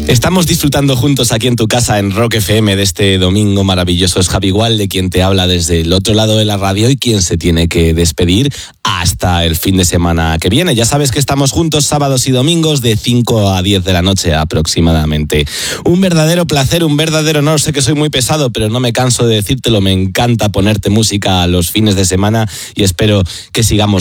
Estamos disfrutando juntos aquí en tu casa en Rock FM de este domingo maravilloso. Es Javi Gualde quien te habla desde el otro lado de la radio y quien se tiene que despedir hasta el fin de semana que viene. Ya sabes que estamos juntos sábados y domingos de 5 a 10 de la noche aproximadamente. Un verdadero placer, un verdadero honor. Sé que soy muy pesado, pero no me canso de decírtelo. Me encanta ponerte música a los fines de semana y espero que sigamos